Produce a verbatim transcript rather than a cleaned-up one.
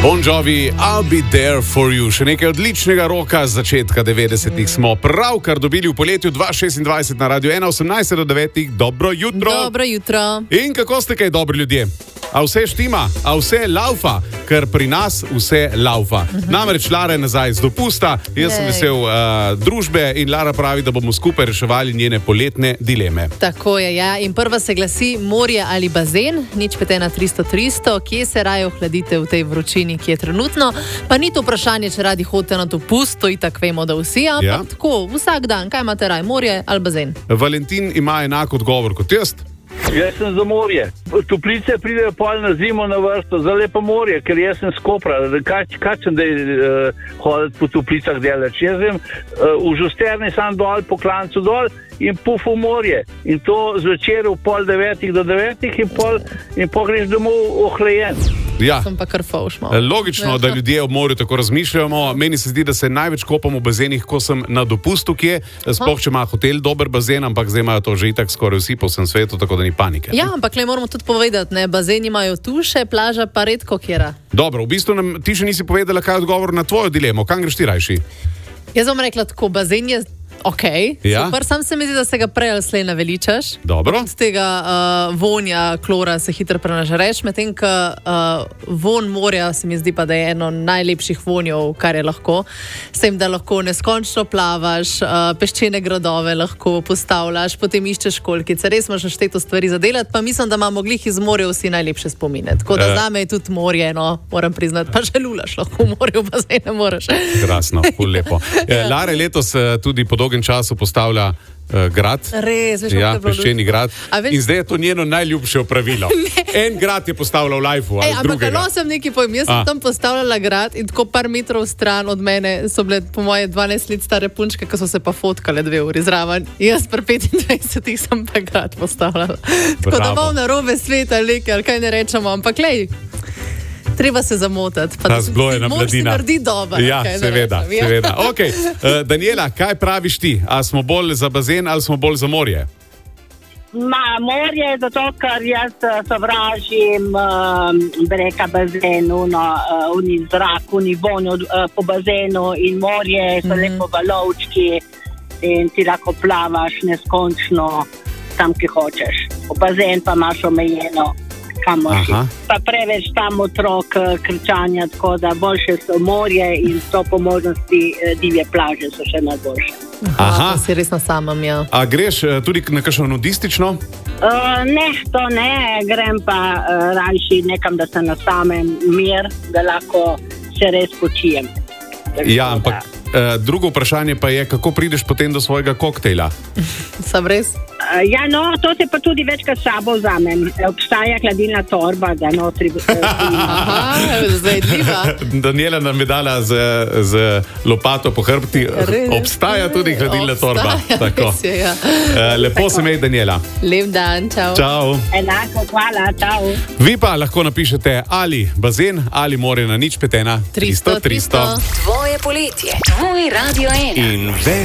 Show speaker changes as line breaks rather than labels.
Bon Jovi, I'll be there for you. Še nekaj odličnega roka z začetka devetdesetih smo pravkar dobili v poletju dva tisoč šestindvajset na Radiu ena, osemnajst do devetih. Dobro jutro.
Dobro jutro.
In kako ste kaj dobri ljudje? A vse štima, a vse laufa, ker pri nas vse laufa. Uh-huh. Namreč Lara je nazaj z dopusta, jaz sem vesel uh, družbe in Lara pravi, da bomo skupaj reševali njene poletne dileme.
Tako je, ja. In prva se glasi morje ali bazen, nič pete na tristo tristo, kje se raje ohladite v tej vročini, ki je trenutno. Pa ni to vprašanje, če radi hodite na dopust, to itak vemo, da vsi, ampak ja. Tako, vsak dan, kaj imate raje, morje ali bazen?
Valentin ima enak odgovor kot jaz.
Jaz sem za morje. Toplice pridejo pol na zimo na vrsto, za lepo morje, ker jaz sem skopra. Kaj, kaj sem dej uh, hoditi po toplicah delač? Jaz sem uh, v Žusterni sam dol, po Klancu dol in puf v morje. In to zvečer v pol devetih do devetih in pol, in pol greš domov ohlajen.
Ja.
Sem pa kar fauš malo.
Logično, da ljudje ob morju tako razmišljamo. Meni se zdi, da se največ kopam v bazenih, ko sem na dopustu, kje, sploh če ima hotel dober bazen, ampak zdaj imajo to že itak skoraj vsi po vsem svetu, tako da ni panike.
Ja, ampak le moramo tudi povedati, ne, bazeni imajo tuše, plaža pa redko kjera.
Dobro, v bistvu nam ti še nisi povedala, kaj je odgovor na tvojo dilemo. Kam greš ti rajši?
Jaz bom rekla tako, bazen je ok,
ja.
Super, sam se mi zdi, da se ga prej ali slej naveličaš.
Dobro.
Z tega uh, vonja klora se hitro prenažereš, medtem ko uh, von morja se mi zdi pa, da je eno najlepših vonjev, kar je lahko. S tem, da lahko neskončno plavaš, uh, peščene gradove lahko postavljaš, potem iščeš školjkice. Res imaš našteto stvari za delati, pa mislim, da imamo glih iz morja vsi najlepše spomine. Tako da uh. zame je tudi morje, no, moram priznati, pa že lulaš lahko v morju, pa zdaj ne moreš. Krasno,
ful lepo. Lara letos tudi po dolgem času postavlja uh, grad.
Res, veš,
ja, peščeni grad.
Veš...
In zdaj je to njeno najljubše opravilo. En grad je postavila v lifeu, ali
ampak
drugega.
Ampak sem nekaj povem. Jaz sem tam postavljala grad in tako par metrov stran od mene so bile po moje dvanajst let stare punčke, ki so se pa fotkale dve uri zraven. Jaz pri petindvajsetih sem pa grad postavljala. Tako da malo narobe sveta, leke, ali kaj ne rečemo, ampak lej, treba se zamotati. Pa
ta zblojena mladina.
Moč si naredi dober.
Ja, seveda, seveda. Ok, uh, Daniela, kaj praviš ti? A smo bolj za bazen ali smo bolj za morje?
Ma, morje je zato, ker jaz sovražim uh, breka bazenu, no, uh, uni zrak, uni vonj uh, po bazenu in morje so mm-hmm. lepo valovčki in ti lahko plavaš neskončno tam, ki hočeš. Po bazen pa imaš omejeno. Pa preveč tam otrok kričanja, tako da boljše so morje in so po možnosti divje plaže so še najboljše.
Aha, to si res na samem, ja.
A greš tudi na kakšno nudistično?
Uh, ne, to ne, grem pa uh, rajši nekam, da se na samem mir, da lahko se res počijem.
Ja, ampak uh, drugo vprašanje pa je, kako prideš potem do svojega koktejla?
Sam res?
Uh, ja, no, to se pa tudi večkrat sabo vzamem. Obstaja hladilna torba, da notri...
Aha, zajedljiva.
Daniela nam je dala z, z lopato po hrbti. Obstaja tudi hladilna torba. Tako.
Je, ja.
uh, lepo tako. Se imej, Daniela.
Lep dan, čau.
Čau.
Enako, hvala, čau.
Vi pa lahko napišete ali bazen ali morje na nič pete na tristo tristo.
Tvoje poletje, tvoj Radio ena.
In